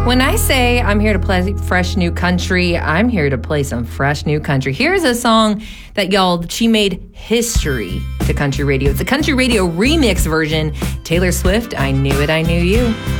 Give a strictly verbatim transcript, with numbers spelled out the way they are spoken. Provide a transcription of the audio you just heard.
When I say I'm here to play fresh new country, I'm here to play some fresh new country. Here's a song that, y'all, she made history to country radio. It's a country radio remix version. Taylor Swift, I Knew It, I Knew You.